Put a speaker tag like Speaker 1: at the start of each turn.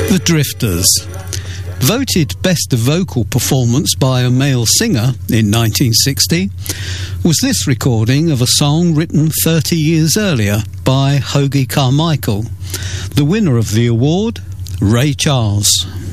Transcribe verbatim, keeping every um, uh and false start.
Speaker 1: The Drifters. Voted best vocal performance by a male singer in nineteen sixty was this recording of a song written thirty years earlier by Hoagy Carmichael. The winner of the award, Ray Charles.